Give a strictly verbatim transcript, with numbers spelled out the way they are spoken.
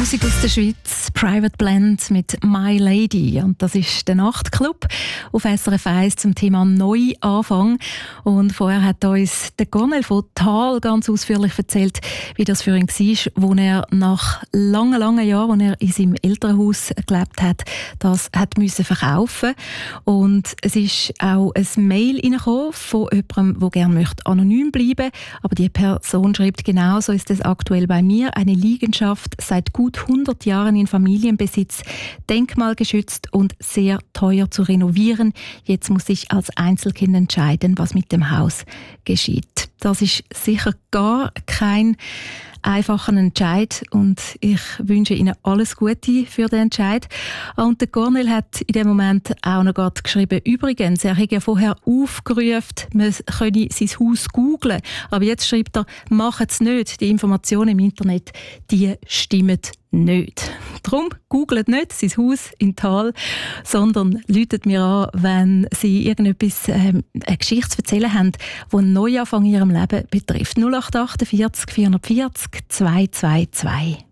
Musik aus der Schweiz, Private Blend mit My Lady. Und das ist der Nachtclub auf S R F eins zum Thema Neuanfang. Und vorher hat uns der Cornel von Thal ganz ausführlich erzählt, wie das für ihn war, wo er nach langen, langen Jahren, als er in seinem Elternhaus gelebt hat, das hat müssen verkaufen. Und es ist auch ein Mail reingekommen von jemandem, der gerne möchte anonym bleiben. Aber die Person schreibt, genauso ist es aktuell bei mir, eine Liegenschaft seit gut hundert Jahren in Familienbesitz, denkmalgeschützt und sehr teuer zu renovieren. Jetzt muss ich als Einzelkind entscheiden, was mit dem Haus geschieht. Das ist sicher gar kein einfacher Entscheid und ich wünsche Ihnen alles Gute für den Entscheid. Und der Cornel hat in dem Moment auch noch gerade geschrieben, übrigens, er hat ja vorher aufgerufen, man könne sein Haus googlen, aber jetzt schreibt er, macht es nicht, die Informationen im Internet, die stimmen nicht. Darum googelt nicht sein Haus in Thal, sondern läutet mir an, wenn Sie irgendetwas, ähm, eine Geschichte zu erzählen haben, die einen Neuanfang in Ihrem Leben betrifft. null acht acht vier vier vier vierzig zwei zwei zwei.